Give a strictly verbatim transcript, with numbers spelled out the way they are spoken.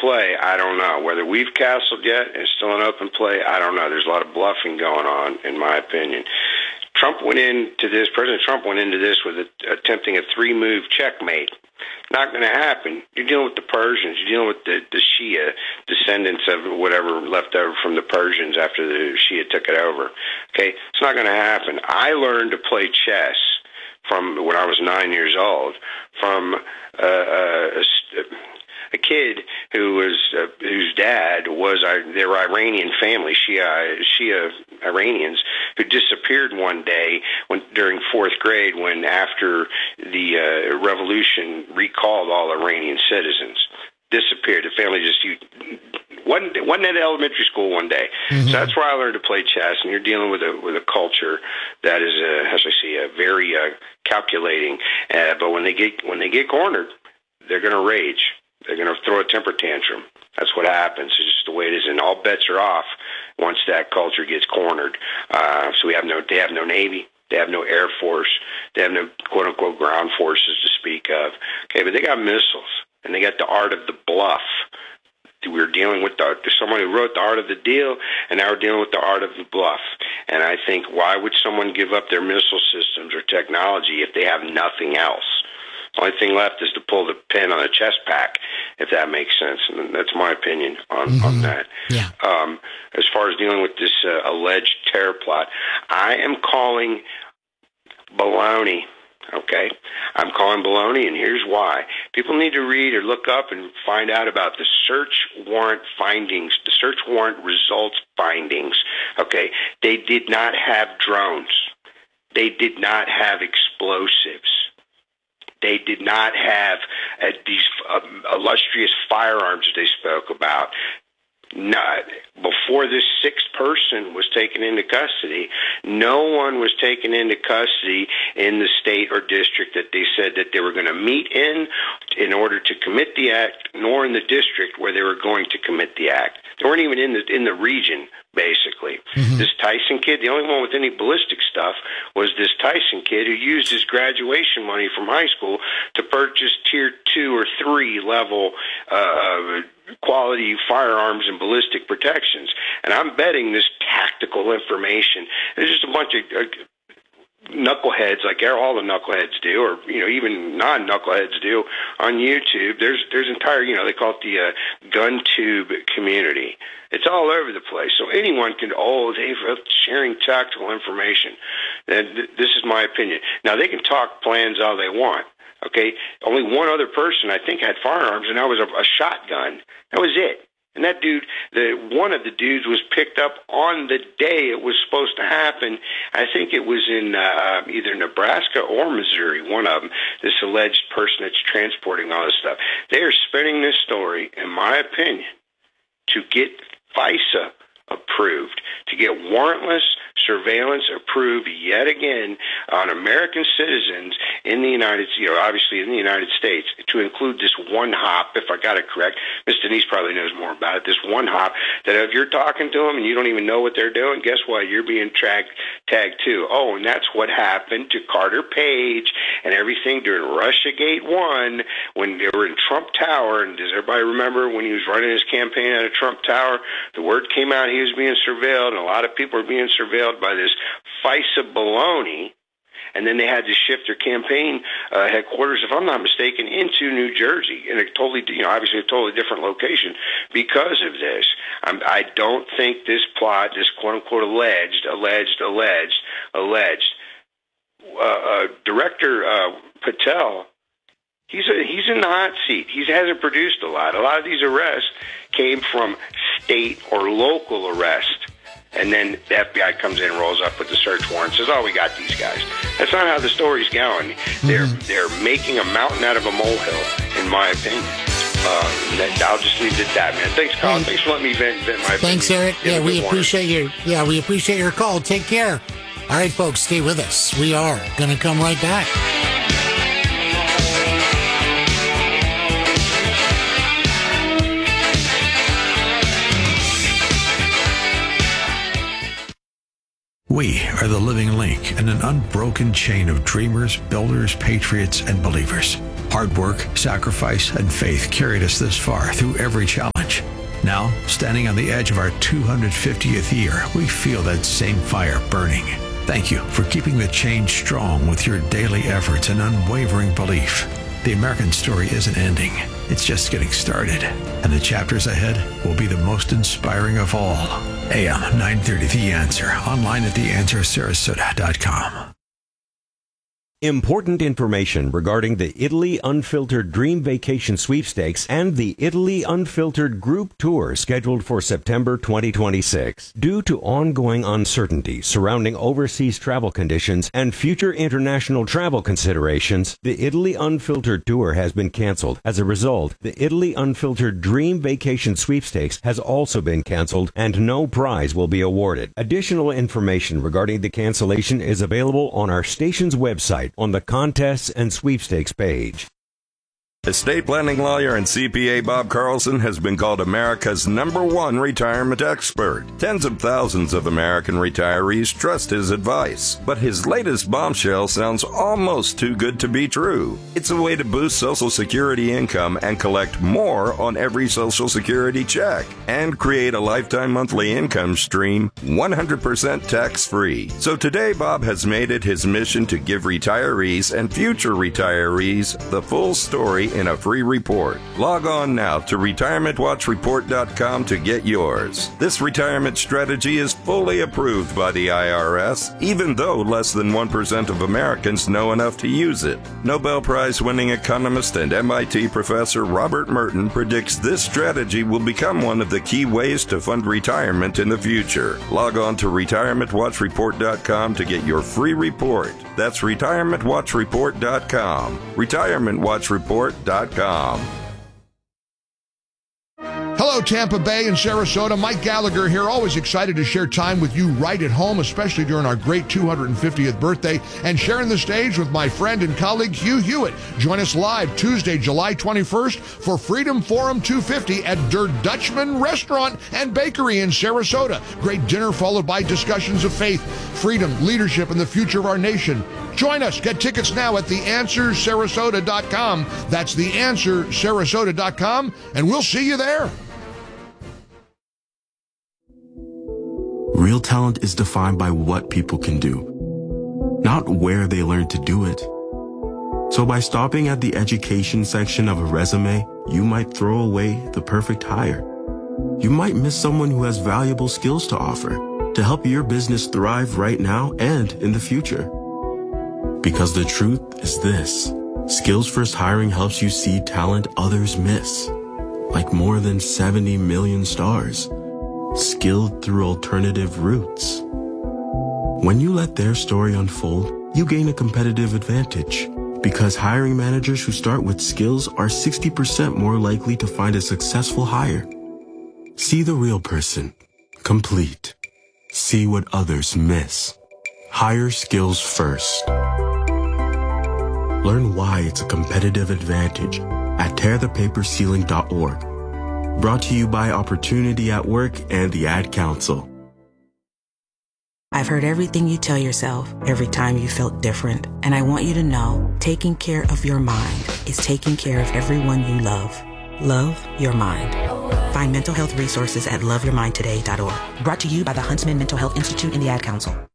play, I don't know. Whether we've castled yet, it's still an open play, I don't know. There's a lot of bluffing going on, in my opinion. Trump went into this, President Trump went into this with a, attempting a three-move checkmate. Not going to happen. You're dealing with the Persians. You're dealing with the, the Shia descendants of whatever left over from the Persians after the Shia took it over. Okay, it's not going to happen. I learned to play chess from when I was nine years old from uh, a, a kid who was uh, whose dad was uh, their Iranian family, Shia Shia Iranians, who disappeared one day when during fourth grade when after the uh, revolution recalled all Iranian citizens. Disappeared. The family just you, wasn't wasn't at elementary school one day. Mm-hmm. So that's where I learned to play chess. And you're dealing with a with a culture that is, uh, as I see, a very uh, calculating. Uh, but when they get when they get cornered, they're going to rage. They're going to throw a temper tantrum. That's what happens. It's just the way it is, and all bets are off once that culture gets cornered. Uh, so we have no, they have no Navy, they have no Air Force, they have no quote unquote ground forces to speak of. Okay, but they got missiles, and they got the art of the bluff. We were dealing with the, someone who wrote The Art of the Deal, and now we're dealing with the art of the bluff. And I think, why would someone give up their missile systems or technology if they have nothing else? The only thing left is to pull the pin on a chest pack, if that makes sense. And that's my opinion on, mm-hmm. on that. Yeah. Um, as far as dealing with this uh, alleged terror plot, I am calling baloney. Okay? I'm calling baloney, and here's why. People need to read or look up and find out about the search warrant findings, the search warrant results findings. Okay? They did not have drones. They did not have explosives. They did not have uh, these um, illustrious firearms that they spoke about. Not, before this sixth person was taken into custody, no one was taken into custody in the state or district that they said that they were going to meet in in order to commit the act, nor in the district where they were going to commit the act. They weren't even in the in the region, basically. Mm-hmm. This Tyson kid, the only one with any ballistic stuff was this Tyson kid who used his graduation money from high school to purchase tier two or three level uh, quality firearms and ballistic protections. And I'm betting this tactical information, there's just a bunch of uh, knuckleheads, like all the knuckleheads do, or you know, even non-knuckleheads do on YouTube. There's there's entire, you know, they call it the uh, gun tube community. It's all over the place. So anyone can, oh, they're sharing tactical information. And th- this is my opinion. Now, they can talk plans all they want. Okay, only one other person I think had firearms, and that was a, a shotgun. That was it. And that dude, the one of the dudes was picked up on the day it was supposed to happen. I think it was in uh, either Nebraska or Missouri, one of them, this alleged person that's transporting all this stuff. They are spinning this story, in my opinion, to get FISA approved, to get warrantless surveillance approved yet again on American citizens in the United States, you know, obviously in the United States, to include this one hop, if I got it correct. Miz Denise probably knows more about it, this one hop, that if you're talking to them and you don't even know what they're doing, guess what? You're being tracked, tagged too. Oh, and that's what happened to Carter Page and everything during Russiagate one when they were in Trump Tower. And does everybody remember when he was running his campaign out of Trump Tower? The word came out he was being surveilled, and a lot of people were being surveilled by this FISA baloney, and then they had to shift their campaign uh, headquarters, if I'm not mistaken, into New Jersey, in a totally, you know, obviously a totally different location because of this. I'm, I don't think this plot, this quote-unquote alleged, alleged, alleged, alleged, uh, uh, Director uh, Patel, he's a, he's in the hot seat. He hasn't produced a lot. A lot of these arrests came from state or local arrest. And then the F B I comes in and rolls up with the search warrant and says, oh, we got these guys. That's not how the story's going. Mm-hmm. They're they're making a mountain out of a molehill, in my opinion. Uh, that, I'll just leave it at that, man. Thanks, Colin. Hey. Thanks for letting me vent, vent my Thanks, opinion. Eric. Yeah, we appreciate your yeah, we appreciate your call. Take care. All right, folks, stay with us. We are going to come right back. We are the living link in an unbroken chain of dreamers, builders, patriots, and believers. Hard work, sacrifice, and faith carried us this far through every challenge. Now, standing on the edge of our two hundred fiftieth year, we feel that same fire burning. Thank you for keeping the change strong with your daily efforts and unwavering belief. The American story isn't ending. It's just getting started. And the chapters ahead will be the most inspiring of all. A M nine thirty The Answer. Online at the answer sarasota dot com. Important information regarding the Italy Unfiltered Dream Vacation Sweepstakes and the Italy Unfiltered Group Tour scheduled for September twenty twenty-six. Due to ongoing uncertainty surrounding overseas travel conditions and future international travel considerations, the Italy Unfiltered Tour has been canceled. As a result, the Italy Unfiltered Dream Vacation Sweepstakes has also been canceled and no prize will be awarded. Additional information regarding the cancellation is available on our station's website on the contests and sweepstakes page. Estate planning lawyer and C P A Bob Carlson has been called America's number one retirement expert. Tens of thousands of American retirees trust his advice, but his latest bombshell sounds almost too good to be true. It's a way to boost Social Security income and collect more on every Social Security check and create a lifetime monthly income stream one hundred percent tax-free. So today, Bob has made it his mission to give retirees and future retirees the full story in a free report. Log on now to retirement watch report dot com to get yours. This retirement strategy is fully approved by the I R S, even though less than one percent of Americans know enough to use it. Nobel Prize-winning economist and M I T professor Robert Merton predicts this strategy will become one of the key ways to fund retirement in the future. Log on to retirement watch report dot com to get your free report. That's retirement watch report dot com. retirement watch report dot com. Hello, Tampa Bay and Sarasota. Mike Gallagher here, always excited to share time with you right at home, especially during our great two hundred fiftieth birthday, and sharing the stage with my friend and colleague Hugh Hewitt. Join us live Tuesday, July twenty-first for Freedom Forum two fifty at Der Dutchman Restaurant and Bakery in Sarasota. Great dinner followed by discussions of faith, freedom, leadership, and the future of our nation. Join us. Get tickets now at the answer sarasota dot com. That's the answer sarasota dot com, and we'll see you there. Real talent is defined by what people can do, not where they learn to do it. So by stopping at the education section of a resume, you might throw away the perfect hire. You might miss someone who has valuable skills to offer to help your business thrive right now and in the future. Because the truth is this: Skills First Hiring helps you see talent others miss, like more than seventy million stars, skilled through alternative routes. When you let their story unfold, you gain a competitive advantage, because hiring managers who start with skills are sixty percent more likely to find a successful hire. See the real person, complete. See what others miss. Hire skills first. Learn why it's a competitive advantage at tear the paper ceiling dot org. Brought to you by Opportunity at Work and the Ad Council. I've heard everything you tell yourself every time you felt different. And I want you to know, taking care of your mind is taking care of everyone you love. Love your mind. Find mental health resources at love your mind today dot org. Brought to you by the Huntsman Mental Health Institute and the Ad Council.